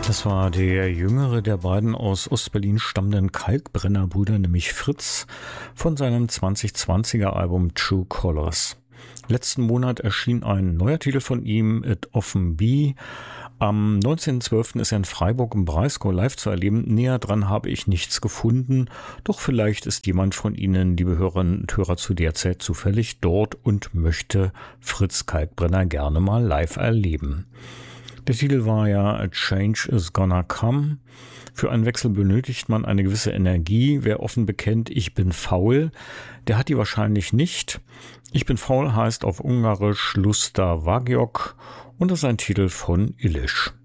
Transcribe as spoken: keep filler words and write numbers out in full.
Das war der jüngere der beiden aus Ostberlin stammenden Kalkbrenner-Brüder, nämlich Fritz, von seinem zwanzig zwanziger Album True Colors. Letzten Monat erschien ein neuer Titel von ihm, It Often Be. Am neunzehnten zwölften ist er in Freiburg im Breisgau live zu erleben. Näher dran habe ich nichts gefunden. Doch vielleicht ist jemand von Ihnen, liebe Hörerinnen und Hörer, zu der Zeit zufällig dort und möchte Fritz Kalkbrenner gerne mal live erleben. Der Titel war ja A Change is Gonna Come. Für einen Wechsel benötigt man eine gewisse Energie. Wer offen bekennt, ich bin faul, der hat die wahrscheinlich nicht. Ich bin faul heißt auf Ungarisch Lusta Vagyok und das ist ein Titel von Illisch.